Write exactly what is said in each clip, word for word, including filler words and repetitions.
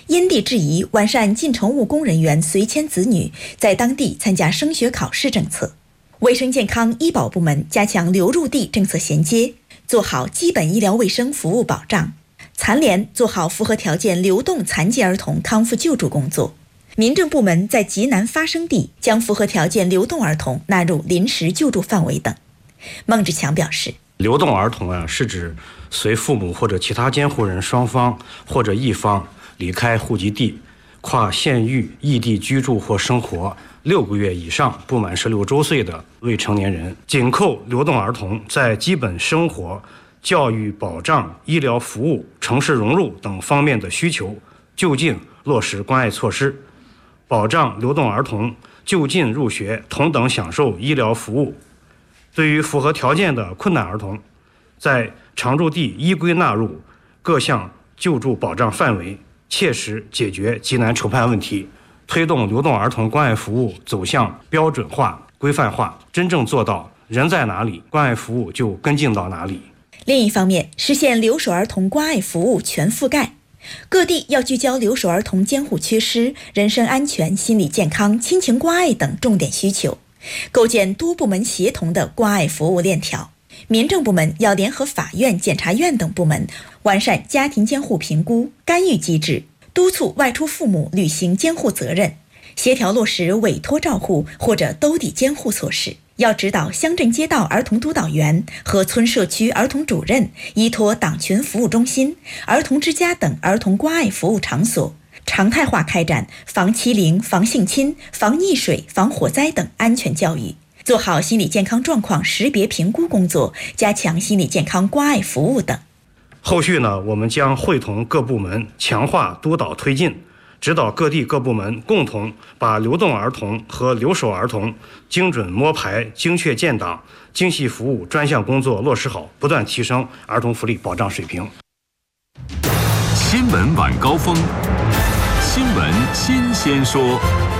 因地制宜完善进城务工人员随迁子女在当地参加升学考试政策。卫生健康医保部门加强流入地政策衔接，做好基本医疗卫生服务保障。残联做好符合条件流动残疾儿童康复救助工作。民政部门在急难发生地将符合条件流动儿童纳入临时救助范围等。孟志强表示， 流动儿童啊，是指随父母或者其他监护人双方或者一方离开户籍地，跨县域异地居住或生活六个月以上不满十六周岁的未成年人。紧扣流动儿童在基本生活、教育保障、医疗服务、城市融入等方面的需求，就近落实关爱措施，保障流动儿童就近入学，同等享受医疗服务。对于符合条件的困难儿童，在常住地依规纳入各项救助保障范围，切实解决急难愁盼问题，推动流动儿童关爱服务走向标准化、规范化，真正做到人在哪里，关爱服务就跟进到哪里。 另一方面，实现留守儿童关爱服务全覆盖。各地要聚焦留守儿童监护缺失、人身安全、心理健康、亲情关爱等重点需求，构建多部门协同的关爱服务链条。民政部门要联合法院、检察院等部门，完善家庭监护评估、干预机制，督促外出父母履行监护责任，协调落实委托照护或者兜底监护措施。要指导乡镇街道儿童督导员和村社区儿童主任依托党群服务中心、儿童之家等儿童关爱服务场所，常态化开展防欺凌、防性侵、防溺水、防火灾等安全教育，做好心理健康状况识别评估工作，加强心理健康关爱服务等。 后续呢，我们将会同各部门强化督导推进，指导各地各部门共同把流动儿童和留守儿童精准摸排、精确建档、精细服务专项工作落实好，不断提升儿童福利保障水平。 新闻晚高峰，新闻新鲜说。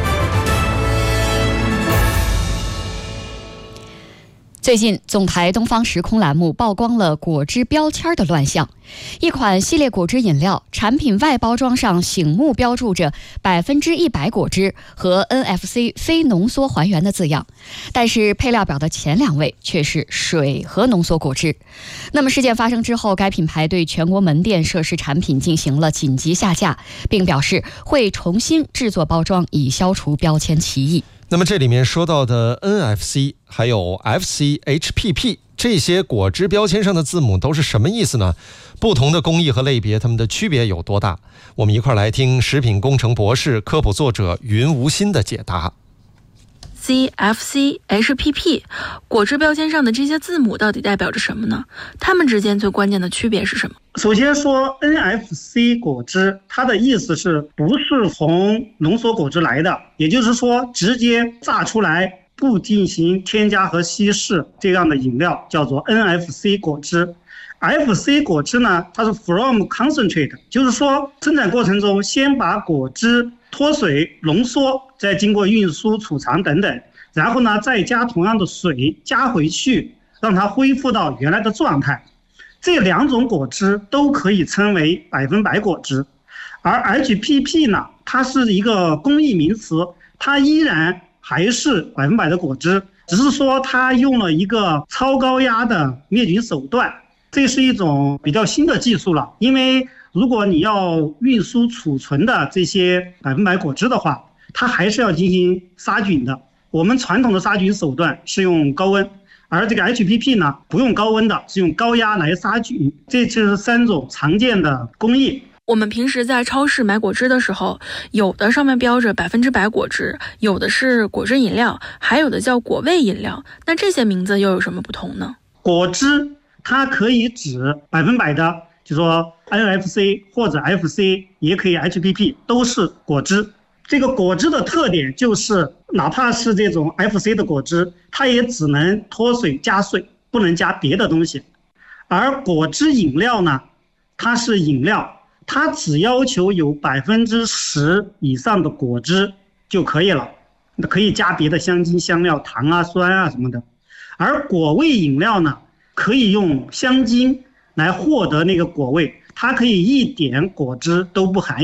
最近，总台东方时空栏目曝光了果汁标签的乱象。一款系列果汁饮料产品外包装上醒目标注着百分之一百果汁和 N F C 非浓缩还原的字样，但是配料表的前两位却是水和浓缩果汁。那么事件发生之后，该品牌对全国门店涉事产品进行了紧急下架，并表示会重新制作包装，以消除标签歧义。 那么这里面说到的 N F C 还有 F C、H P P 这些果汁标签上的字母都是什么意思呢？不同的工艺和类别，它们的区别有多大？我们一块来听食品工程博士、科普作者云无心的解答。 C F C H P P 果汁标签上的这些字母到底代表着什么呢？它们之间最关键的区别是什么？ 首先说 N F C 果汁，它的意思是不是从浓缩果汁来的，也就是说直接榨出来不进行添加和稀释这样的饮料叫做 N F C 果汁。F C 果汁呢，它是 from concentrate， 就是说生产过程中先把果汁脱水浓缩，再经过运输储藏等等，然后呢再加同样的水加回去，让它恢复到原来的状态。这两种果汁都可以称为百分百果汁。而 H P P 呢，它是一个工艺名词，它依然还是百分百的果汁，只是说它用了一个超高压的灭菌手段。这是一种比较新的技术了，因为如果你要运输储存的这些百分百果汁的话，它还是要进行杀菌的。我们传统的杀菌手段是用高温，而这个 H P P 呢，不用高温的，是用高压来杀菌。这就是三种常见的工艺。 我们平时在超市买果汁的时候，有的上面标着百分之百果汁，有的是果汁饮料，还有的叫果味饮料。那这些名字又有什么不同呢？ 果汁它可以指百分百的，就说 N F C 或者 F C， 也可以 H P P， 都是果汁。这个果汁的特点就是，哪怕是这种 F C 的果汁，它也只能脱水加水，不能加别的东西。而果汁饮料呢，它是饮料，它只要求有百分之十以上的果汁就可以了，可以加别的香精、香料、糖啊、酸啊什么的。而果味饮料呢，可以用香精来获得那个果味，它可以一点果汁都不含